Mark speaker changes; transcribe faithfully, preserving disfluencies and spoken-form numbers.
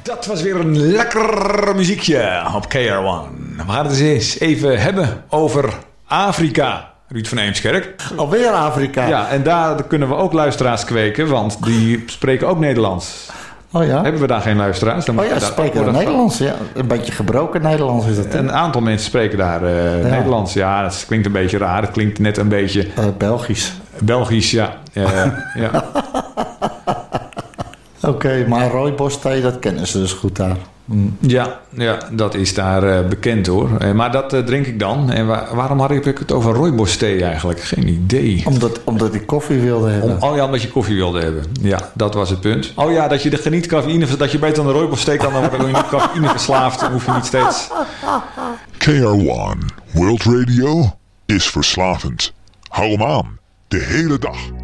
Speaker 1: Dat was weer een lekker muziekje op K R één. We gaan het eens even hebben over Afrika. Ruud van Eemskerk.
Speaker 2: Alweer Afrika.
Speaker 1: Ja, en daar kunnen we ook luisteraars kweken, want die spreken ook Nederlands.
Speaker 2: Oh ja?
Speaker 1: Hebben we daar geen luisteraars? Dan
Speaker 2: oh ja, ze spreken daar Nederlands. Ja. Een beetje gebroken Nederlands is het. Hè?
Speaker 1: Een aantal mensen spreken daar uh, ja. Nederlands. Ja, dat klinkt een beetje raar. Het klinkt net een beetje...
Speaker 2: Uh, Belgisch.
Speaker 1: Belgisch, ja. Uh, ja.
Speaker 2: Oké, okay, maar rooibos thee, dat kennen ze dus goed daar. Mm.
Speaker 1: Ja, ja, dat is daar uh, bekend hoor. Uh, maar dat uh, drink ik dan. En wa- waarom had ik het over rooibos thee eigenlijk? Geen idee.
Speaker 2: Omdat, omdat ik koffie wilde hebben.
Speaker 1: Om, oh ja, omdat je koffie wilde hebben. Ja, dat was het punt. Oh ja, dat je de geniet cafeïne, dat je beter aan de rooibos thee kan, dan word je niet cafeïne verslaafd. Dan hoef je niet steeds.
Speaker 3: K R één World Radio is verslavend. Hou hem aan, de hele dag.